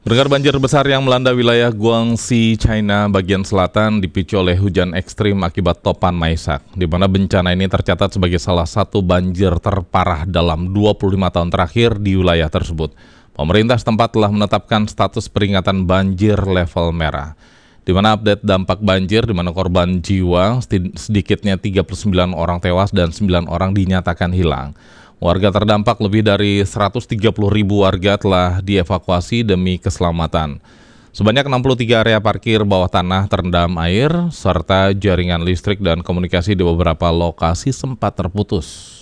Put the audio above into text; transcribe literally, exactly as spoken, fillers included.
Pendengar, banjir besar yang melanda wilayah Guangxi, China bagian selatan dipicu oleh hujan ekstrim akibat topan Maisak, di mana bencana ini tercatat sebagai salah satu banjir terparah dalam dua puluh lima tahun terakhir di wilayah tersebut. Pemerintah setempat telah menetapkan status peringatan banjir level merah, di mana update dampak banjir, di mana korban jiwa sedikitnya tiga puluh sembilan orang tewas dan sembilan orang dinyatakan hilang. Warga terdampak lebih dari seratus tiga puluh ribu warga telah dievakuasi demi keselamatan. Sebanyak enam puluh tiga area parkir bawah tanah terendam air, serta jaringan listrik dan komunikasi di beberapa lokasi sempat terputus.